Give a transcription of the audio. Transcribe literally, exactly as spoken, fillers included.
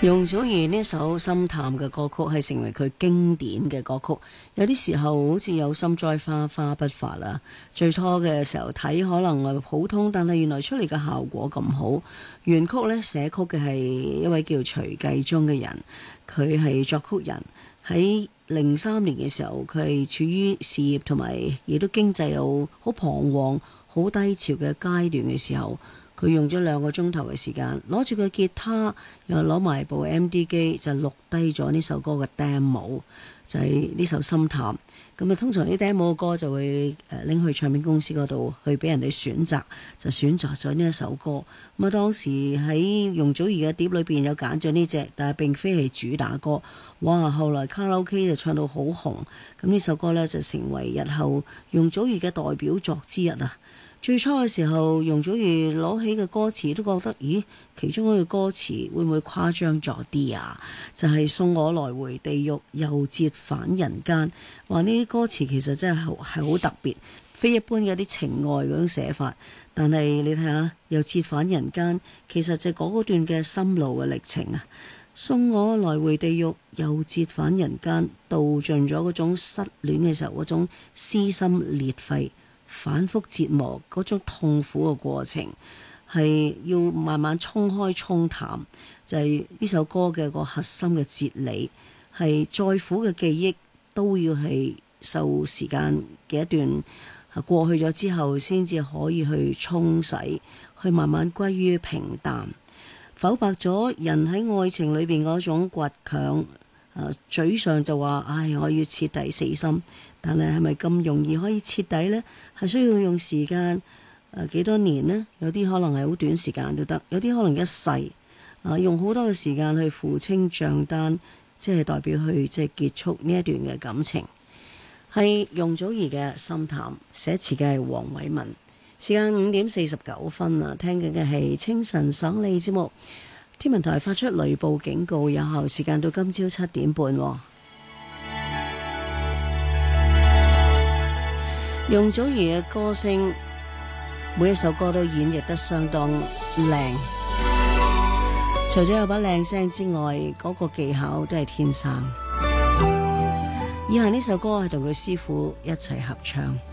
容祖兒呢首心淡嘅歌曲係成為佢經典嘅歌曲，有啲時候好似有心栽花花不發啦。最初嘅時候睇可能係普通，但係原來出嚟嘅效果咁好。原曲呢寫曲嘅係一位叫徐繼忠嘅人，佢係作曲人。喺零三年嘅時候，佢係處於事業同埋亦都經濟有好彷徨、好低潮嘅階段嘅時候。佢用咗兩個鐘頭嘅時間，攞住個吉他，又攞埋部 M D 機，就錄低咗呢首歌嘅 demo，就係呢首心淡。咁啊，通常啲 demo 嘅歌就會誒拎去唱片公司嗰度去俾人哋選擇，就選擇咗呢一首歌。咁啊，當時喺容祖兒嘅碟裏邊有揀咗呢隻，但係並非係主打歌。哇！後來卡拉 OK 就唱到好紅，咁呢首歌呢，就成為日後容祖兒嘅代表作之一啊！最初嘅時候，容祖兒攞起嘅歌詞都覺得，咦，其中一句歌詞會唔會誇張咗啲啊？就係、是、送我來回地獄，又折返人間。話呢啲歌詞其實真係係好特別，非一般嘅啲情愛嗰種寫法。但係你睇下，又折返人間，其實就係嗰段嘅心路嘅歷程啊！送我來回地獄，又折返人間，道盡咗嗰種失戀嘅時候嗰種撕心裂肺。反覆折磨嗰種痛苦嘅過程，係要慢慢沖開沖淡，就係、是、呢首歌嘅個核心嘅哲理，係再苦嘅記憶都要係受時間嘅一段過去咗之後，先至可以去沖洗，去慢慢歸於平淡，剖白咗人喺愛情裏邊嗰種倔強。誒，嘴上就話，唉，我要徹底死心，但係係咪咁容易可以徹底呢？係需要用時間，誒、呃、幾多年呢？有啲可能係好短時間都得，有啲可能一世，啊、呃，用好多嘅時間去付清賬單，即係代表去即係結束呢一段嘅感情。係容祖兒嘅心淡，寫詞嘅係黃偉文。時間五點四十九分啊，聽緊嘅係清晨省理節目。天文台發出雷暴警告，有效時間到今朝七點半。容祖兒嘅歌聲，每一首歌都演繹得相當靚。除咗有把靚聲之外，嗰個技巧都係天生。以下呢首歌係同佢師傅一齊合唱。